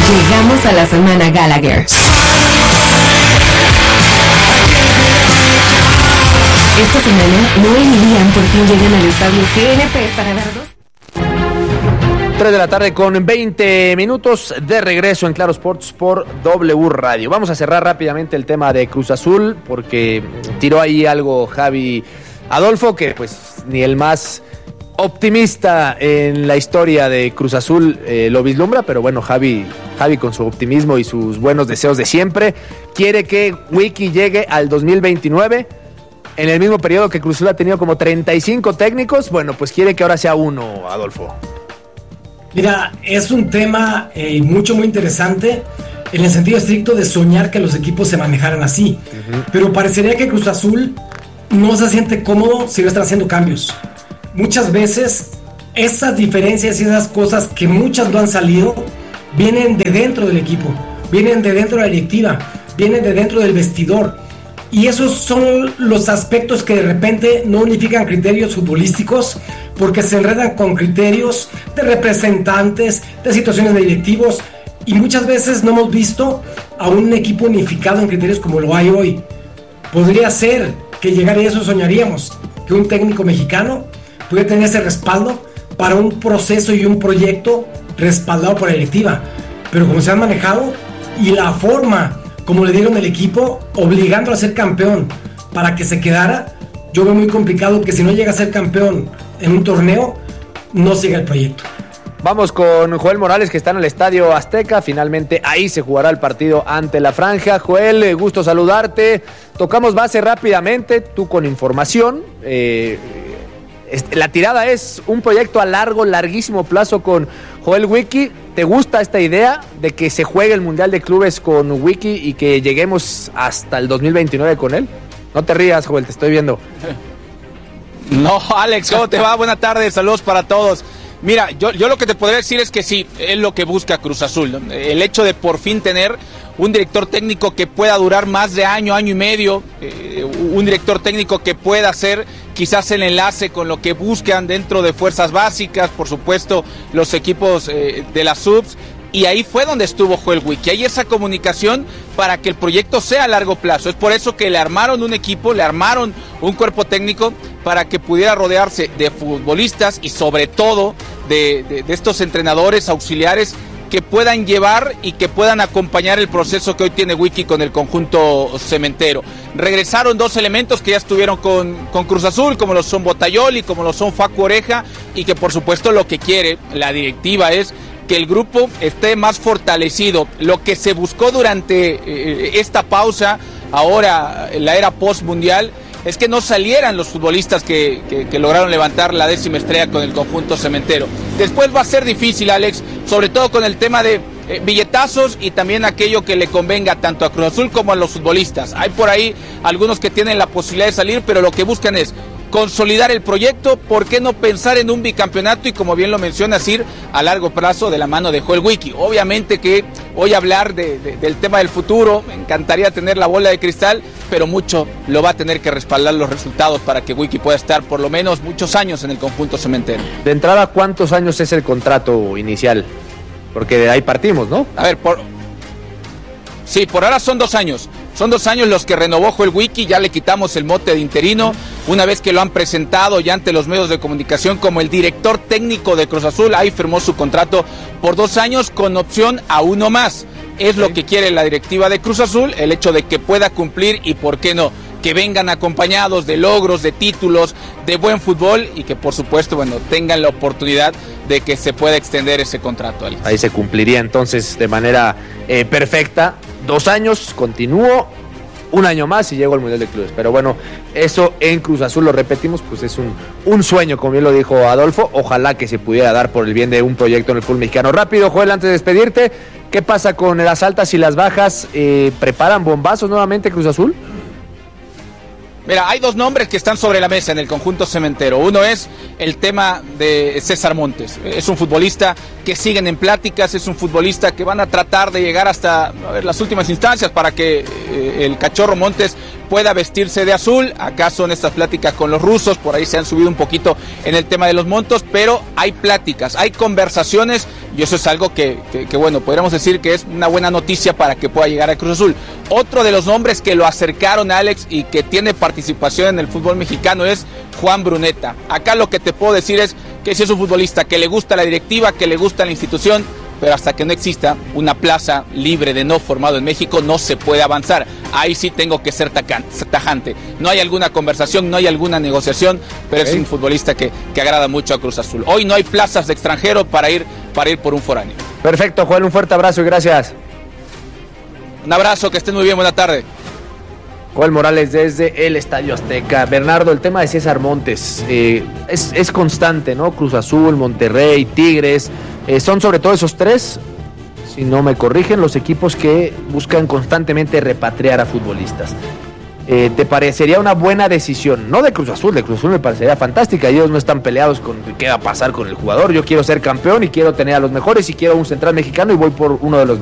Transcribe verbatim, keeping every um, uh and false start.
Llegamos a la semana Gallagher. Esta semana, Noel y Liam por fin llegan al estadio G N P para dar dos. tres de la tarde con veinte minutos de regreso en Claro Sports por W Radio. Vamos a cerrar rápidamente el tema de Cruz Azul porque tiró ahí algo Javi Adolfo que pues ni el más optimista en la historia de Cruz Azul eh, lo vislumbra, pero bueno, Javi, Javi con su optimismo y sus buenos deseos de siempre quiere que Wiki llegue al dos mil veintinueve. En el mismo periodo que Cruz Azul ha tenido como treinta y cinco técnicos, bueno, pues quiere que ahora sea uno, Adolfo. Mira, es un tema eh, mucho, muy interesante en el sentido estricto de soñar que los equipos se manejaran así. Uh-huh. Pero parecería que Cruz Azul no se siente cómodo si no están haciendo cambios. Muchas veces esas diferencias y esas cosas que muchas no han salido vienen de dentro del equipo, vienen de dentro de la directiva, vienen de dentro del vestidor. Y esos son los aspectos que de repente no unifican criterios futbolísticos porque se enredan con criterios de representantes, de situaciones de directivos y muchas veces no hemos visto a un equipo unificado en criterios como lo hay hoy. Podría ser que llegara y eso soñaríamos, que un técnico mexicano pudiera tener ese respaldo para un proceso y un proyecto respaldado por la directiva. Pero como se han manejado y la forma como le dieron el equipo, obligándolo a ser campeón para que se quedara, yo veo muy complicado que si no llega a ser campeón en un torneo, no siga el proyecto. Vamos con Joel Morales, que está en el Estadio Azteca. Finalmente ahí se jugará el partido ante la Franja. Joel, gusto saludarte. Tocamos base rápidamente, tú con información. Eh, la tirada es un proyecto a largo, larguísimo plazo con Joel Wiki. ¿Te gusta esta idea de que se juegue el Mundial de Clubes con Wiki y que lleguemos hasta el dos mil veintinueve con él? No te rías, Joel, te estoy viendo. No, Alex, ¿cómo te va? Buenas tardes, saludos para todos. Mira, yo, yo lo que te podría decir es que sí, es lo que busca Cruz Azul, ¿no? El hecho de por fin tener un director técnico que pueda durar más de año, año y medio, eh, un director técnico que pueda hacer quizás el enlace con lo que buscan dentro de fuerzas básicas, por supuesto los equipos eh, de las subs, y ahí fue donde estuvo Joel Wiki, hay esa comunicación para que el proyecto sea a largo plazo. Es por eso que le armaron un equipo, le armaron un cuerpo técnico para que pudiera rodearse de futbolistas y sobre todo de, de, de estos entrenadores auxiliares que puedan llevar y que puedan acompañar el proceso que hoy tiene Wiki con el conjunto cementero. Regresaron dos elementos que ya estuvieron con, con Cruz Azul, como lo son Botayoli, como lo son Facu Oreja, y que por supuesto lo que quiere la directiva es que el grupo esté más fortalecido. Lo que se buscó durante eh, esta pausa, ahora en la era post-mundial, es que no salieran los futbolistas que, que, que lograron levantar la décima estrella con el conjunto cementero. Después va a ser difícil, Alex, sobre todo con el tema de eh, billetazos y también aquello que le convenga tanto a Cruz Azul como a los futbolistas. Hay por ahí algunos que tienen la posibilidad de salir, pero lo que buscan es consolidar el proyecto. ¿Por qué no pensar en un bicampeonato? Y como bien lo mencionas, ir a largo plazo de la mano de Joel Wiki. Obviamente que hoy hablar de, de, del tema del futuro, me encantaría tener la bola de cristal, pero mucho lo va a tener que respaldar los resultados para que Wiki pueda estar por lo menos muchos años en el conjunto cementero. De entrada, ¿cuántos años es el contrato inicial? Porque de ahí partimos, ¿no? A ver, por... sí, por ahora son dos años. Son dos años los que renovó Joel Wiki, ya le quitamos el mote de interino, una vez que lo han presentado ya ante los medios de comunicación como el director técnico de Cruz Azul, ahí firmó su contrato por dos años con opción a uno más. Es lo que quiere la directiva de Cruz Azul, el hecho de que pueda cumplir y por qué no, que vengan acompañados de logros, de títulos, de buen fútbol y que por supuesto, bueno, tengan la oportunidad de que se pueda extender ese contrato. Alex. Ahí se cumpliría entonces de manera eh, perfecta. Dos años, continúo, un año más y llego al Mundial de Clubes. Pero bueno, eso en Cruz Azul, lo repetimos, pues es un, un sueño, como bien lo dijo Adolfo. Ojalá que se pudiera dar por el bien de un proyecto en el fútbol mexicano. Rápido, Joel, antes de despedirte, ¿qué pasa con las altas y las bajas? Eh, ¿Preparan bombazos nuevamente Cruz Azul? Mira, hay dos nombres que están sobre la mesa en el conjunto cementero. Uno es el tema de César Montes. Es un futbolista que siguen en pláticas, es un futbolista que van a tratar de llegar hasta a ver, las últimas instancias para que eh, el Cachorro Montes pueda vestirse de azul. Acá son estas pláticas con los rusos, por ahí se han subido un poquito en el tema de los montos, pero hay pláticas, hay conversaciones Y eso es algo que, que, que, bueno, podríamos decir que es una buena noticia para que pueda llegar a Cruz Azul. Otro de los nombres que lo acercaron a Alex y que tiene participación en el fútbol mexicano es Juan Bruneta. Acá lo que te puedo decir es que si es un futbolista que le gusta la directiva, que le gusta la institución, pero hasta que no exista una plaza libre de no formado en México, no se puede avanzar. Ahí sí tengo que ser tajante. No hay alguna conversación, no hay alguna negociación, pero okay. Es un futbolista que, que agrada mucho a Cruz Azul. Hoy no hay plazas de extranjero para ir, para ir por un foráneo. Perfecto, Joel, un fuerte abrazo y gracias. Un abrazo, que estén muy bien, buena tarde. Joel Morales desde el Estadio Azteca. Bernardo, el tema de César Montes eh, es, es constante, ¿no? Cruz Azul, Monterrey, Tigres, eh, son sobre todo esos tres, si no me corrigen, los equipos que buscan constantemente repatriar a futbolistas. Eh, ¿Te parecería una buena decisión? No de Cruz Azul, de Cruz Azul me parecería fantástica. Ellos no están peleados con qué va a pasar con el jugador. Yo quiero ser campeón y quiero tener a los mejores y quiero un central mexicano y voy por uno de los